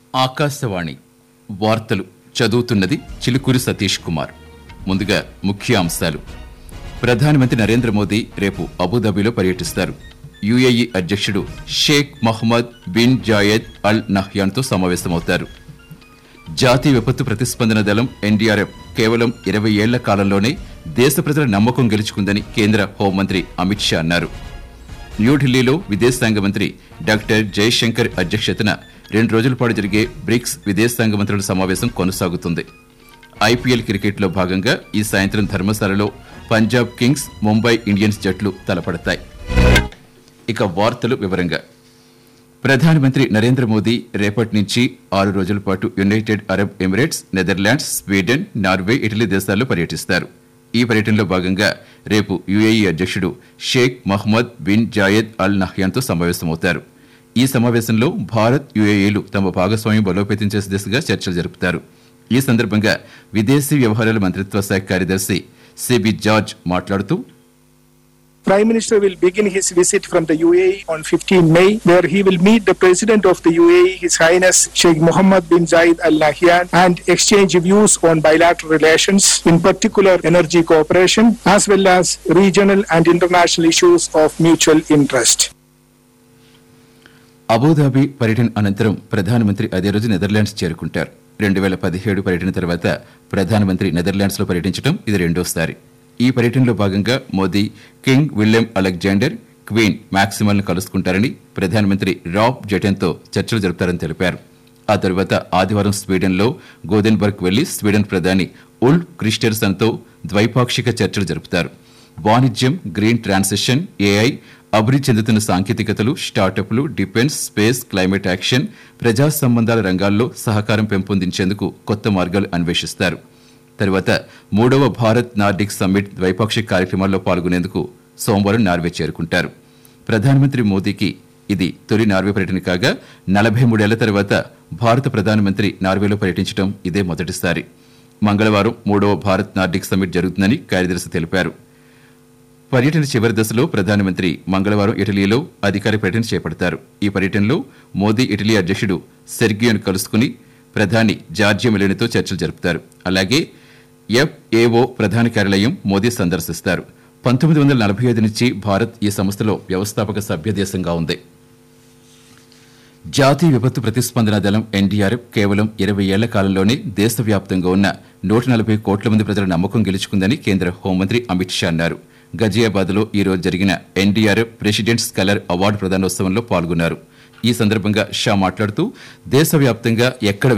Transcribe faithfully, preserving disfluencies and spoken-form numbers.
ఆకాశవాణి వార్తలు చదువుతున్నది చిలుకూరి సతీష్ కుమార్. ముందుగా ముఖ్య అంశాలు. ప్రధానమంత్రి నరేంద్ర మోదీ రేపు అబుదాబిలో పర్యటిస్తారు. యుఏఈ అధ్యక్షుడు షేక్ మహ్మద్ బిన్ జాయెద్ అల్ నహ్యాన్తో సమావేశమవుతారు. జాతీయ విపత్తు ప్రతిస్పందన దళం ఎన్డీఆర్ఎఫ్ కేవలం ఇరవై ఏళ్ల కాలంలోనే దేశ ప్రజల నమ్మకం గెలుచుకుందని కేంద్ర హోంమంత్రి అమిత్ షా అన్నారు. న్యూఢిల్లీలో విదేశాంగ మంత్రి డాక్టర్ జయశంకర్ అధ్యక్షతన రెండు రోజుల పాటు జరిగే బ్రిక్స్ విదేశాంగ మంత్రుల సమావేశం కొనసాగుతుంది. ఐపీఎల్ క్రికెట్లో భాగంగా ఈ సాయంత్రం ధర్మశాలలో పంజాబ్ కింగ్స్, ముంబై ఇండియన్స్ జట్లు తలపడతాయి. ఇక వార్తలు వివరంగా. ప్రధానమంత్రి నరేంద్ర మోదీ రేపటి నుంచి ఆరు రోజుల పాటు United Arab Emirates, Netherlands, Sweden, Norway, Italy దేశాల్లో పర్యటిస్తారు. ఈ పర్యటనలో భాగంగా రేపు యుఏఈ అధ్యక్షుడు షేక్ మహ్మద్ బిన్ జాయెద్ అల్ నహ్యాన్తో సమావేశమవుతారు. ఈ సమావేశంలో భారత్, యుఏఈలు తమ భాగస్వామ్యం బలోపేతం చేసే దిశగా చర్చలు జరుపుతారు. ఈ సందర్భంగా విదేశీ వ్యవహారాల మంత్రిత్వ శాఖ కార్యదర్శి సిబి జార్జ్ మాట్లాడుతూ, Prime Minister will begin his visit from the U A E on fifteenth May, where he will meet the President of the U A E, His Highness Sheikh Mohammed bin Zayed Al Nahyan, and exchange views on bilateral relations, in particular energy cooperation, as well as regional and international issues of mutual interest. Abu Dhabi పర్యటన అనంతరం ప్రధానమంత్రి అదే రోజు Netherlands చేరుకుంటారు. రెండు వేల పదిహేడు పర్యటన తర్వాత ప్రధానమంత్రి నెదర్లాండ్స్ లో పర్యటించడం ఇది రెండోసారి. ఈ పర్యటనలో భాగంగా Modi king William Alexander, queen మ్యాక్సిమల్ను కలుసుకుంటారని, ప్రధానమంత్రి రాబ్ జెటెన్తో చర్చలు జరుపుతారని తెలిపారు. ఆ తరువాత ఆదివారం స్వీడన్లో గోదెన్బర్గ్ వెళ్లి స్వీడన్ ప్రధాని ఉల్ఫ్ క్రిస్టర్సన్తో ద్వైపాక్షిక చర్చలు జరుపుతారు. వాణిజ్యం, గ్రీన్ ట్రాన్సిషన్, ఏఐ, అభివృద్ధి చెందుతున్న సాంకేతికతలు, స్టార్టప్లు, డిఫెన్స్, స్పేస్, క్లైమేట్ యాక్షన్, ప్రజా సంబంధాల రంగాల్లో సహకారం పెంపొందించేందుకు కొత్త మార్గాలు అన్వేషిస్తారు. తరువాత మూడవ భారత్ నార్డిక్ సమ్మిట్ ద్వైపాక్షిక కార్యక్రమాల్లో పాల్గొనేందుకు సోమవారం నార్వే చేరుకుంటారు. ప్రధానమంత్రి మోదీకి ఇది తొలి నార్వే పర్యటన కాగా, నలభై మూడేళ్ల తర్వాత భారత ప్రధానమంత్రి నార్వేలో పర్యటించడం ఇదే మొదటిసారి. మంగళవారం మూడవ భారత్ నార్డిక్ సమ్మిట్ జరుగుతుందని కార్యదర్శి తెలిపారు. పర్యటన చివరి దశలో ప్రధానమంత్రి మంగళవారం ఇటలీలో అధికారిక పర్యటన చేపడతారు. ఈ పర్యటనలో మోదీ ఇటలీ అధ్యక్షుడు సెర్గియోను కలుసుకుని ప్రధాని జార్జియా మెలోనీతో చర్చలు జరుపుతారు. అలాగే ఎఫ్ఏఓ ప్రధాన కార్యాలయం మోదీ సందర్శిస్తారు. పంతొమ్మిది వందల నలభై ఐదు నుంచి భారత్ ఈ సంస్థలో వ్యవస్థాపక సభ్యదేశంగా ఉంది. జాతీయ విపత్తు ప్రతిస్పందన దళం ఎన్డీఆర్ఎఫ్ కేవలం ఇరవై ఏళ్ల కాలంలోనే దేశవ్యాప్తంగా ఉన్న నూట నలభై కోట్ల మంది ప్రజల నమ్మకం గెలుచుకుందని కేంద్ర హోంమంత్రి అమిత్ షా అన్నారు. గజియాబాద్ లో ఈ రోజు జరిగిన ఎన్డీఆర్ఎఫ్ ప్రెసిడెంట్స్ కలర్ అవార్డు ప్రదానోత్సవంలో పాల్గొన్నారు. ఈ సందర్భంగా షా మాట్లాడుతూ, దేశవ్యాప్తంగా ఎక్కడ